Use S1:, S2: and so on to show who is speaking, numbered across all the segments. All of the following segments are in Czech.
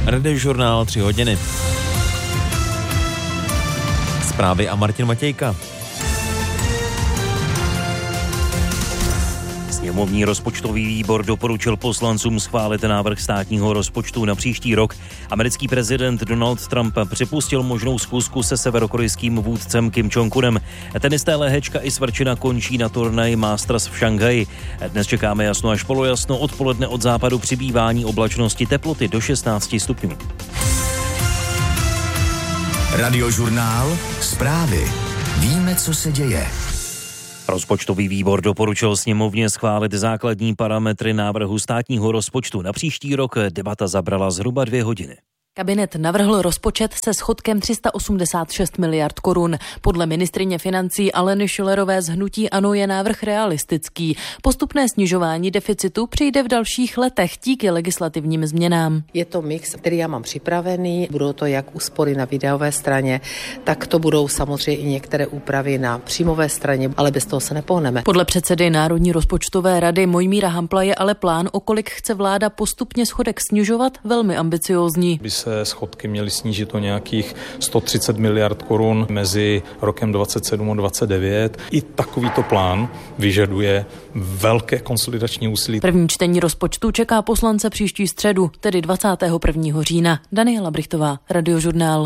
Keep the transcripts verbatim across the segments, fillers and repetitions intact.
S1: Radiožurnál tři hodiny. Zprávy a Martin Matějka. Sněmovní rozpočtový výbor doporučil poslancům schválit návrh státního rozpočtu na příští rok. Americký prezident Donald Trump připustil možnou schůzku se severokorejským vůdcem Kim Jong-unem. Tenisté Lehečka i Svrčina končí na turnaji Masters v Šanghaji. Dnes čekáme jasno až polojasno, odpoledne od západu přibývání oblačnosti, teploty do šestnáct stupňů.
S2: Radiožurnál, zprávy. Víme, co se děje.
S1: Rozpočtový výbor doporučil sněmovně schválit základní parametry návrhu státního rozpočtu na příští rok. Debata zabrala zhruba dvě hodiny.
S3: Kabinet navrhl rozpočet se schodkem tři sta osmdesát šest miliard korun. Podle ministryně financí Aleny Schillerové z hnutí ANO je návrh realistický. Postupné snižování deficitu přijde v dalších letech díky legislativním změnám.
S4: Je to mix, který já mám připravený. Budou to jak úspory na výdajové straně, tak to budou samozřejmě i některé úpravy na příjmové straně, ale bez toho se nepohneme.
S3: Podle předsedy Národní rozpočtové rady Mojmíra Hampla je ale plán, o kolik chce vláda postupně schodek snižovat, velmi ambiciózní.
S5: Se schodky měly snížit o nějakých sto třicet miliard korun mezi rokem dvacet sedm a dvacet devět. I takovýto plán vyžaduje velké konsolidační úsilí.
S3: První čtení rozpočtu čeká poslance příští středu, tedy dvacátého prvního října. Daniela Brichtová, Radiožurnál.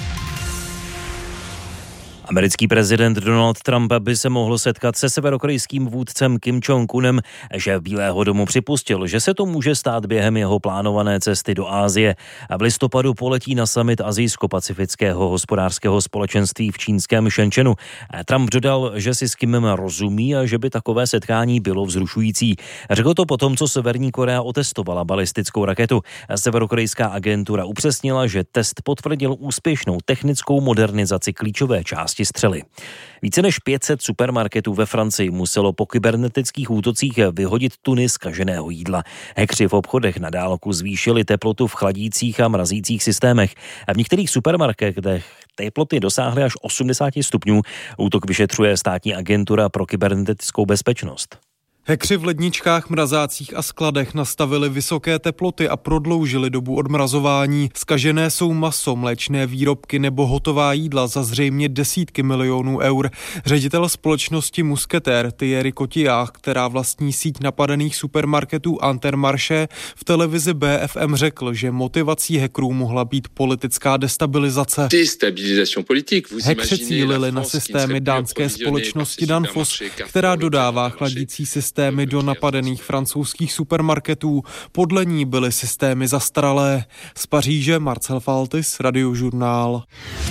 S1: Americký prezident Donald Trump by se mohl setkat se severokorejským vůdcem Kim Jong-unem. Šéf Bílého domu připustil, že se to může stát během jeho plánované cesty do Asie. A v listopadu poletí na summit Asijsko-pacifického hospodářského společenství v čínském Shenzhenu. Trump dodal, že si s Kimem rozumí a že by takové setkání bylo vzrušující. Řekl to potom, co Severní Korea otestovala balistickou raketu. Severokorejská agentura upřesnila, že test potvrdil úspěšnou technickou modernizaci klíčové části střely. Více než pět set supermarketů ve Francii muselo po kybernetických útocích vyhodit tuny zkaženého jídla. Hackři v obchodech na dálku zvýšili teplotu v chladících a mrazících systémech. A v některých supermarketech teploty dosáhly až osmdesát stupňů. Útok vyšetřuje státní agentura pro kybernetickou bezpečnost.
S6: Hackři v ledničkách, mrazácích a skladech nastavili vysoké teploty a prodloužili dobu odmrazování. Zkažené jsou maso, mléčné výrobky nebo hotová jídla za zřejmě desítky milionů eur. Ředitel společnosti Musketér Thierry Cotillard, která vlastní síť napadených supermarketů Intermarché, v televizi B F M řekl, že motivací hackerů mohla být politická destabilizace. Hackři cílili na systémy dánské společnosti Danfoss, která dodává chladící systém do napadených francouzských supermarketů. Podle ní byly systémy zastaralé. Z Paříže Marcel Faltis, Radiožurnál.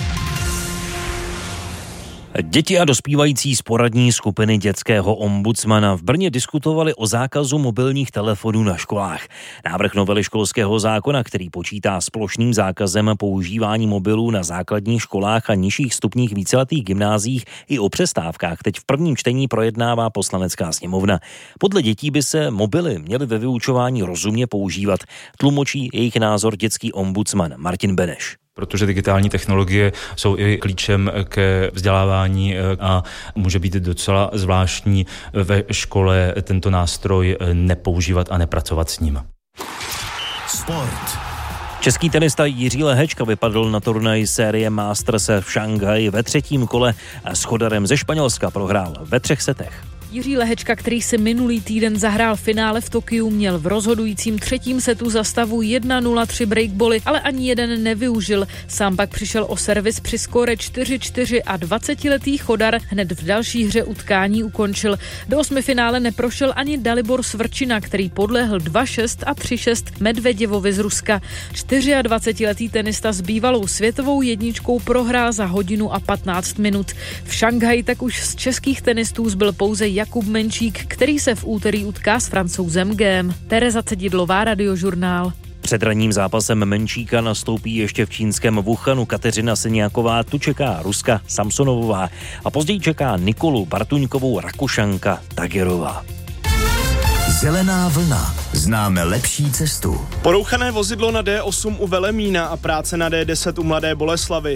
S1: Děti a dospívající z poradní skupiny dětského ombudsmana v Brně diskutovali o zákazu mobilních telefonů na školách. Návrh novely školského zákona, který počítá s plošným zákazem používání mobilů na základních školách a nižších stupních víceletých gymnáziích i o přestávkách, teď v prvním čtení projednává Poslanecká sněmovna. Podle dětí by se mobily měly ve vyučování rozumně používat, tlumočí jejich názor dětský ombudsman Martin Beneš.
S7: Protože digitální technologie jsou i klíčem ke vzdělávání a může být docela zvláštní ve škole tento nástroj nepoužívat a nepracovat s ním.
S2: Sport.
S1: Český tenista Jiří Lehečka vypadl na turnaji série Masters v Šanghaji ve třetím kole a s Chodarem ze Španělska prohrál ve třech setech.
S8: Jiří Lehečka, který si minulý týden zahrál finále v Tokiu, měl v rozhodujícím třetím setu za stavu jedna nula tři breakboly, ale ani jeden nevyužil. Sám pak přišel o servis při skóre čtyři čtyři a dvacetiletý Chodar hned v další hře utkání ukončil. Do osmifinále neprošel ani Dalibor Svrčina, který podlehl dva šest a tři šest Medveděvovi z Ruska. dvacetičtyřletý tenista s bývalou světovou jedničkou prohrál za hodinu a patnáct minut. V Šanghaji tak už z českých tenistů zbyl pouze Jakub Menčík, který se v úterý utká s Francouzem Gém. Tereza Cedidlová, Radiožurnál.
S1: Před ranním zápasem Menčíka nastoupí ještě v čínském Wuhanu Kateřina Siniaková, tu čeká Ruska Samsonovová a později čeká Nikolu Bartuňkovou Rakušanka Tagerová.
S2: Zelená vlna. Známe lepší cestu.
S9: Porouchané vozidlo na D osm u Velemína a práce na D deset u Mladé Boleslavi.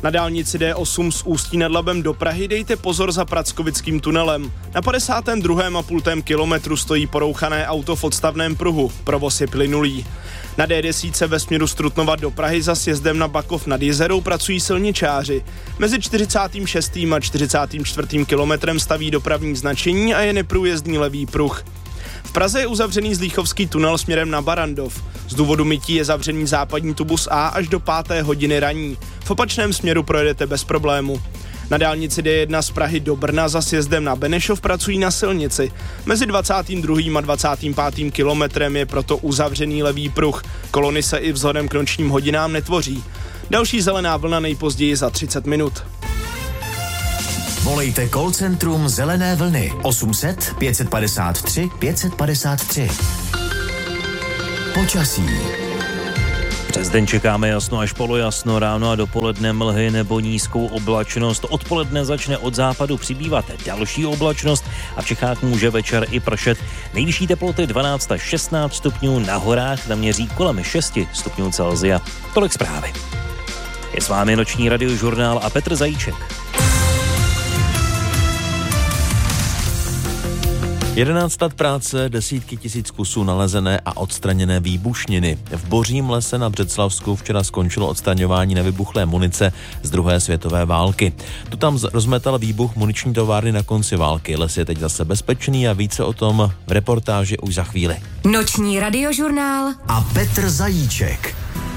S9: Na dálnici D osm z Ústí nad Labem do Prahy dejte pozor za Prackovickým tunelem. Na padesátém druhém a půl kilometru stojí porouchané auto v odstavném pruhu. Provoz je plynulý. Na D deset ve směru z Trutnova do Prahy za sjezdem na Bakov nad Jizerou pracují silničáři. Mezi čtyřicátým šestým a čtyřicátým čtvrtým kilometrem staví dopravní značení a je neprůjezdný levý pruh. V Praze je uzavřený Zlíchovský tunel směrem na Barandov. Z důvodu mytí je zavřený západní tubus A až do páté hodiny raní. V opačném směru projedete bez problému. Na dálnici D jedna z Prahy do Brna za sjezdem na Benešov pracují na silnici. Mezi dvacátým druhým a dvacátým pátým kilometrem je proto uzavřený levý pruh. Kolony se i vzhledem k nočním hodinám netvoří. Další zelená vlna nejpozději za třicet minut.
S2: Volejte call centrum Zelené vlny osm set pět padesát tři pět padesát tři. Počasí.
S1: Přes den čekáme jasno až polojasno, ráno a dopoledne mlhy nebo nízkou oblačnost. Odpoledne začne od západu přibývat další oblačnost a v Čechách může večer i pršet. Nejvyšší teploty dvanáct až šestnáct stupňů, na horách naměří kolem šest stupňů Celsia. Tolik zprávy. Je s vámi noční radiožurnál a Petr Zajíček.
S10: jedenáct let práce, desítky tisíc kusů nalezené a odstraněné výbušniny. V Bořím lese na Břeclavsku včera skončilo odstraňování nevybuchlé munice z druhé světové války. Tu tam rozmetal výbuch muniční továrny na konci války. Les je teď zase bezpečný a více o tom v reportáži už za chvíli.
S11: Noční radiožurnál
S2: a Petr Zajíček.